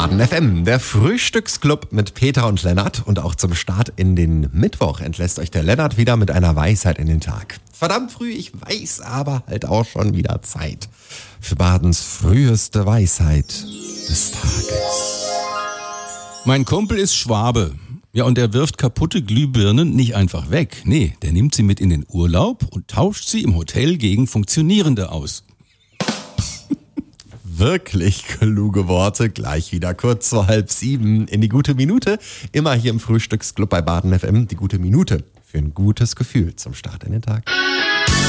Baden FM, der Frühstücksclub mit Peter und Lennart. Und auch zum Start in den Mittwoch entlässt euch der Lennart wieder mit einer Weisheit in den Tag. Verdammt früh, ich weiß, aber halt auch schon wieder Zeit für Badens früheste Weisheit des Tages. Mein Kumpel ist Schwabe. Ja, und er wirft kaputte Glühbirnen nicht einfach weg. Nee, der nimmt sie mit in den Urlaub und tauscht sie im Hotel gegen funktionierende aus. Wirklich kluge Worte. Gleich wieder kurz vor 6:30 in die gute Minute. Immer hier im Frühstücksclub bei Baden FM. Die gute Minute für ein gutes Gefühl zum Start in den Tag.